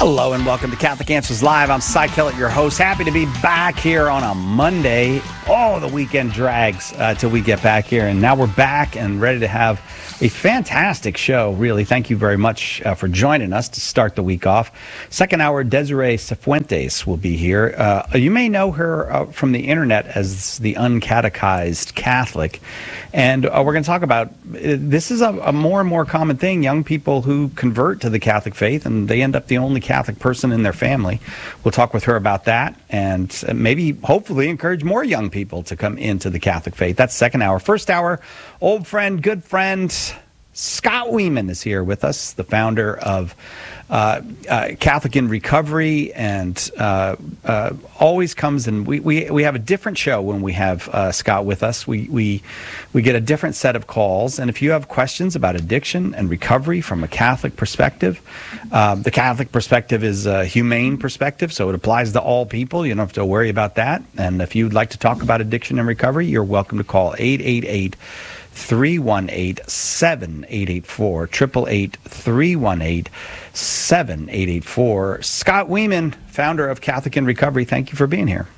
Hello and welcome to Catholic Answers Live. I'm Cy Kellett, your host. Happy to be back here on a Monday. Oh, the weekend drags till we get back here. And now we're back and ready to have a fantastic show, really. Thank you very much for joining us to start the week off. Second hour, Desiree Cifuentes will be here. You may know her from the internet as the Uncatechized Catholic. And we're going to talk about, this is a more and more common thing, young people who convert to the Catholic faith and they end up the only Catholic person in their family. We'll talk with her about that and maybe, hopefully, encourage more young people to come into the Catholic faith. That's second hour. First hour, old friend, good friend, Scott Weeman is here with us, the founder of Catholic in Recovery, and always comes, and we have a different show when we have Scott with us. We get a different set of calls, and if you have questions about addiction and recovery from a Catholic perspective, the Catholic perspective is a humane perspective, so it applies to all people. You don't have to worry about that. And if you'd like to talk about addiction and recovery, you're welcome to call 888-318-7884, 888-318-7884. Scott Weeman, founder of Catholic in Recovery, thank you for being here.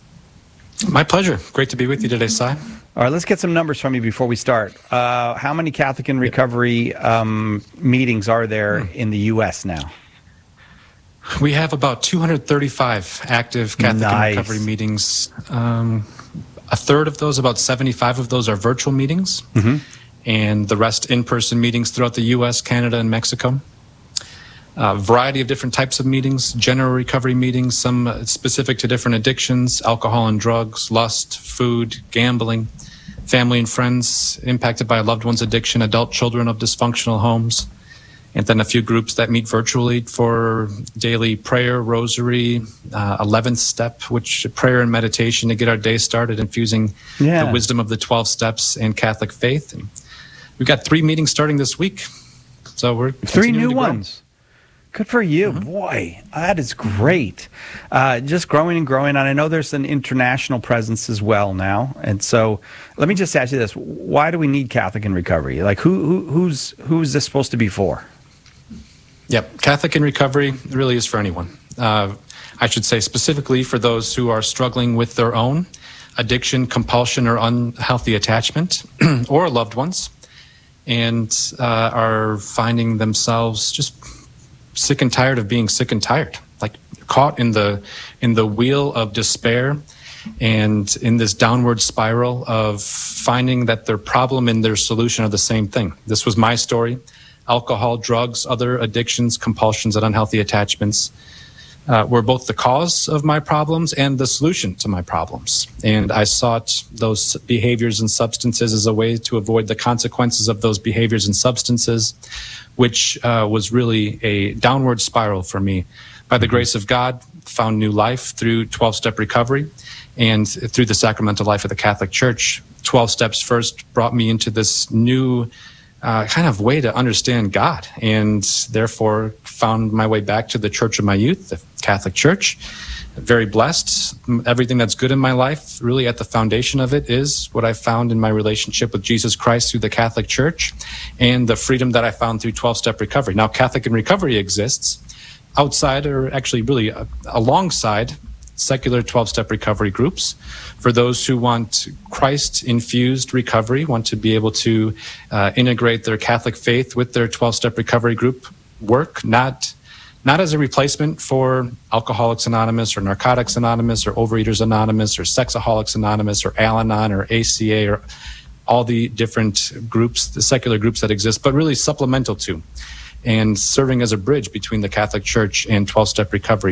My pleasure. Great to be with you today, Cy. All right, let's get some numbers from you before we start. How many Catholic in Recovery meetings are there in the U.S. now? We have about 235 active Catholic in Recovery meetings. A third of those, about 75 of those, are virtual meetings, and the rest in-person meetings throughout the U.S., Canada, and Mexico. A variety of different types of meetings, general recovery meetings, some specific to different addictions, alcohol and drugs, lust, food, gambling, family and friends impacted by a loved one's addiction, adult children of dysfunctional homes, and then a few groups that meet virtually for daily prayer, rosary, 11th step, which prayer and meditation to get our day started, infusing the wisdom of the 12 steps and Catholic faith. And we've got 3 meetings starting this week, so we're 3 new ones. Good for you. Boy, that is great. Just growing and growing. And I know there's an international presence as well now. And so let me just ask you this. Why do we need Catholic in Recovery? Like, who's this supposed to be for? Yep. Catholic in Recovery really is for anyone. I should say specifically for those who are struggling with their own addiction, compulsion, or unhealthy attachment, or loved ones, and are finding themselves just sick and tired of being sick and tired, like caught in the wheel of despair and in this downward spiral of finding that their problem and their solution are the same thing. This was my story. Alcohol, drugs, other addictions, compulsions, and unhealthy attachments were both the cause of my problems and the solution to my problems. And I sought those behaviors and substances as a way to avoid the consequences of those behaviors and substances, which was really a downward spiral for me. By the grace of God, found new life through 12-step recovery and through the sacramental life of the Catholic Church. 12 steps first brought me into this new kind of way to understand God, and therefore found my way back to the church of my youth, the Catholic Church. Very blessed. Everything that's good in my life, really at the foundation of it, is what I found in my relationship with Jesus Christ through the Catholic Church and the freedom that I found through 12-step recovery. Now, Catholic in Recovery exists outside, or actually really alongside, secular 12-step recovery groups for those who want Christ-infused recovery, want to be able to integrate their Catholic faith with their 12-step recovery group work, not as a replacement for Alcoholics Anonymous or Narcotics Anonymous or Overeaters Anonymous or Sexaholics Anonymous or Al-Anon or ACA or all the different groups, the secular groups that exist, but really supplemental to and serving as a bridge between the Catholic Church and 12-step recovery.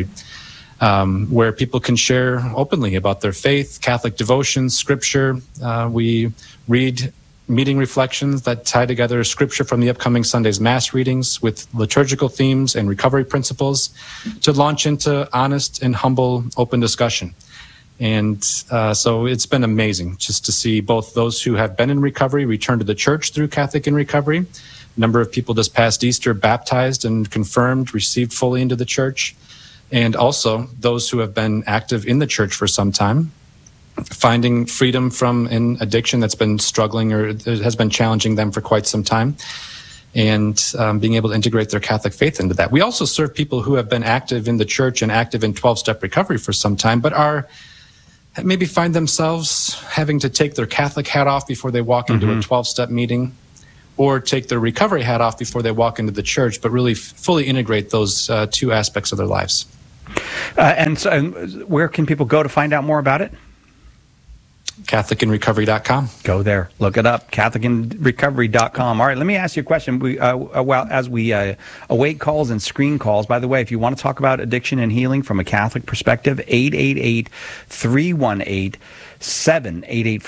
Where people can share openly about their faith, Catholic devotions, scripture. We read meeting reflections that tie together scripture from the upcoming Sunday's Mass readings with liturgical themes and recovery principles to launch into honest and humble open discussion. And so it's been amazing just to see both those who have been in recovery return to the church through Catholic in Recovery. A number of people this past Easter baptized and confirmed, received fully into the church. And also those who have been active in the church for some time, finding freedom from an addiction that's been struggling or has been challenging them for quite some time. and being able to integrate their Catholic faith into that. We also serve people who have been active in the church and active in 12-step recovery for some time, but maybe find themselves having to take their Catholic hat off before they walk into a 12-step meeting, or take their recovery hat off before they walk into the church, but really fully integrate those two aspects of their lives. And where can people go to find out more about it? CatholicInRecovery.com. Go there. Look it up. CatholicInRecovery.com. All right, let me ask you a question. As we await calls and screen calls, by the way, if you want to talk about addiction and healing from a Catholic perspective, 888-318-7884.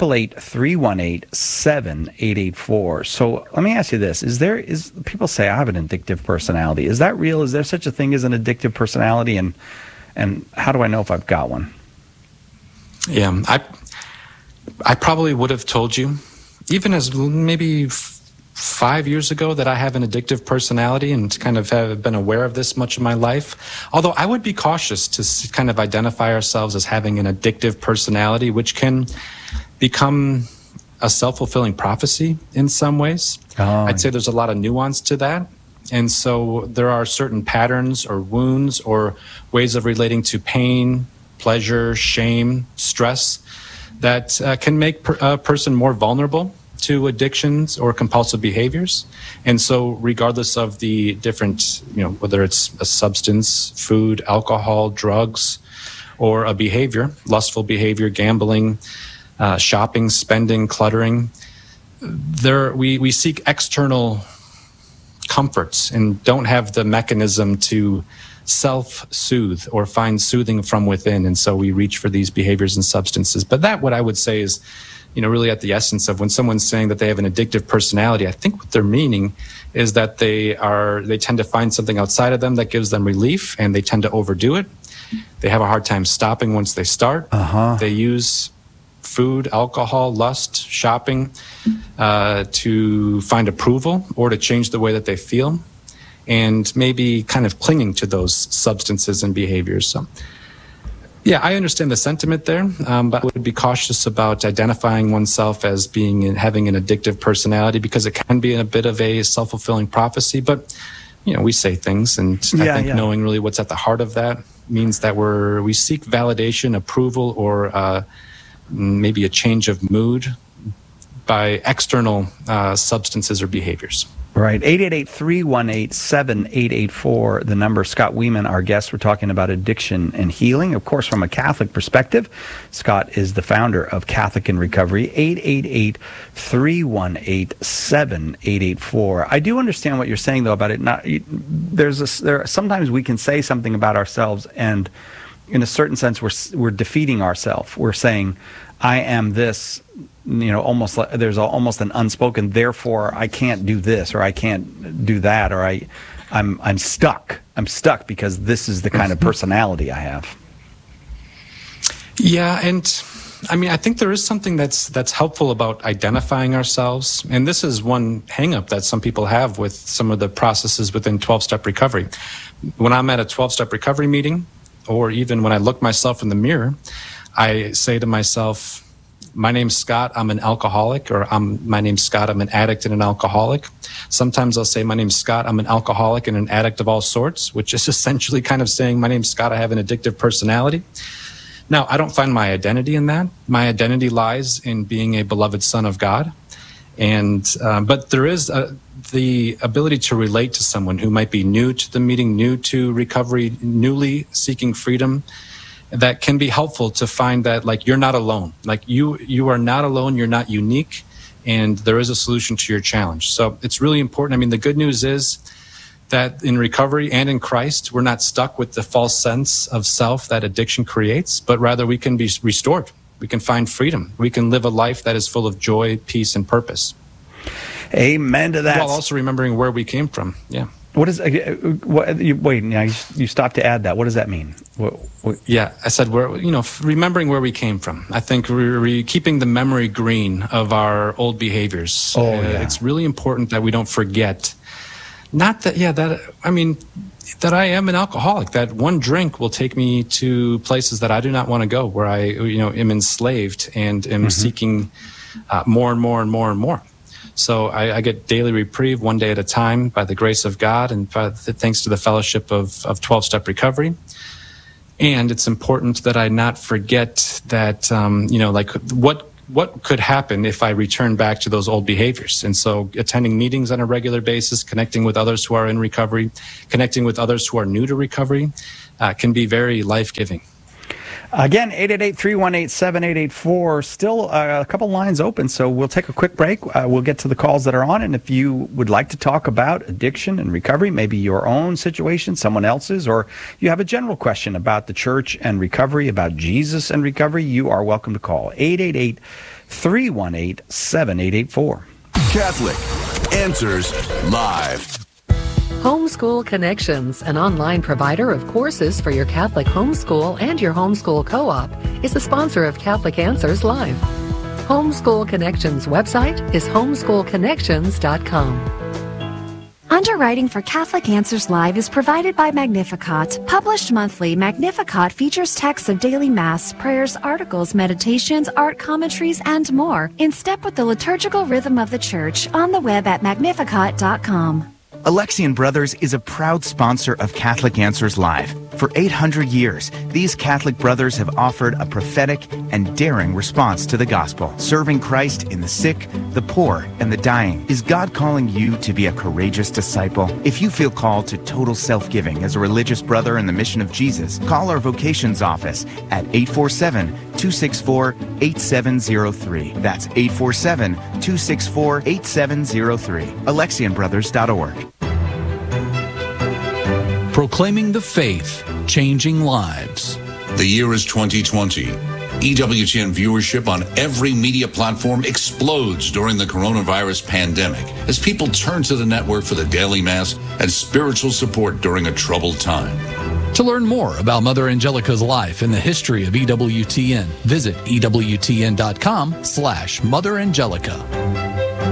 888-318-7884. So let me ask you this. People say I have an addictive personality. Is that real? Is there such a thing as an addictive personality? And how do I know if I've got one? Yeah, I probably would have told you, even as maybe 5 years ago, that I have an addictive personality and kind of have been aware of this much of my life. Although I would be cautious to kind of identify ourselves as having an addictive personality, which can become a self-fulfilling prophecy in some ways. I'd say there's a lot of nuance to that. And so there are certain patterns or wounds or ways of relating to pain, pleasure, shame, stress that can make a person more vulnerable to addictions or compulsive behaviors. And so regardless of the different, whether it's a substance, food, alcohol, drugs, or a behavior, lustful behavior, gambling, shopping, spending, cluttering, we seek external comforts and don't have the mechanism to self-soothe or find soothing from within. And so we reach for these behaviors and substances. But what I would say is, really at the essence of when someone's saying that they have an addictive personality, I think what they're meaning is that they tend to find something outside of them that gives them relief, and they tend to overdo it. They have a hard time stopping once they start. They use food, alcohol, lust, shopping to find approval or to change the way that they feel, and maybe kind of clinging to those substances and behaviors. So, yeah, I understand the sentiment there, but I would be cautious about identifying oneself as having an addictive personality, because it can be a bit of a self-fulfilling prophecy. But, we say things, and I think knowing really what's at the heart of that means that we seek validation, approval, or maybe a change of mood by external substances or behaviors. Right. 888-318-7884, the number. Scott Wieman, our guest. We're talking about addiction and healing, of course, from a Catholic perspective. Scott is the founder of Catholic in Recovery. 888-318-7884. I do understand what you're saying, though, about it. Sometimes we can say something about ourselves, and in a certain sense, we're defeating ourselves. We're saying, I am this, almost like there's almost an unspoken, therefore I can't do this, or I can't do that, or I'm stuck. I'm stuck because this is the kind of personality I have. Yeah, and I think there is something that's helpful about identifying ourselves, and this is one hang-up that some people have with some of the processes within 12-step recovery. When I'm at a 12-step recovery meeting, or even when I look myself in the mirror, I say to myself, my name's Scott, I'm an alcoholic, or my name's Scott, I'm an addict and an alcoholic. Sometimes I'll say, my name's Scott, I'm an alcoholic and an addict of all sorts, which is essentially kind of saying, my name's Scott, I have an addictive personality. Now, I don't find my identity in that. My identity lies in being a beloved son of God. But there is the ability to relate to someone who might be new to the meeting, new to recovery, newly seeking freedom. That can be helpful to find that, you're not alone. You are not alone, you're not unique, and there is a solution to your challenge. So it's really important. The good news is that in recovery and in Christ, we're not stuck with the false sense of self that addiction creates, but rather we can be restored. We can find freedom. We can live a life that is full of joy, peace, and purpose. Amen to that. While also remembering where we came from. Yeah. Wait, now you stopped to add that. What does that mean? Yeah, I said remembering where we came from. I think we're keeping the memory green of our old behaviors. It's really important that we don't forget. Not that, that I am an alcoholic. That one drink will take me to places that I do not want to go, where I am enslaved and am seeking more and more and more and more. So I get daily reprieve one day at a time by the grace of God and thanks to the fellowship of 12-Step Recovery. And it's important that I not forget that, what could happen if I return back to those old behaviors. And so attending meetings on a regular basis, connecting with others who are in recovery, connecting with others who are new to recovery can be very life-giving. Again, 888-318-7884. Still a couple lines open, so we'll take a quick break. We'll get to the calls that are on, and if you would like to talk about addiction and recovery, maybe your own situation, someone else's, or you have a general question about the church and recovery, about Jesus and recovery, you are welcome to call 888-318-7884. Catholic Answers Live. Homeschool Connections, an online provider of courses for your Catholic homeschool and your homeschool co-op, is the sponsor of Catholic Answers Live. Homeschool Connections website is homeschoolconnections.com. Underwriting for Catholic Answers Live is provided by Magnificat. Published monthly, Magnificat features texts of daily Mass, prayers, articles, meditations, art commentaries, and more in step with the liturgical rhythm of the Church on the web at magnificat.com. Alexian Brothers is a proud sponsor of Catholic Answers Live. For 800 years, these Catholic brothers have offered a prophetic and daring response to the gospel, serving Christ in the sick, the poor, and the dying. Is God calling you to be a courageous disciple? If you feel called to total self-giving as a religious brother in the mission of Jesus, call our vocations office at 847-264-8703. That's 847-264-8703. AlexianBrothers.org. Proclaiming the faith, changing lives. The year is 2020. EWTN viewership on every media platform explodes during the coronavirus pandemic as people turn to the network for the daily Mass and spiritual support during a troubled time. To learn more about Mother Angelica's life and the history of EWTN, visit EWTN.com/Mother Angelica.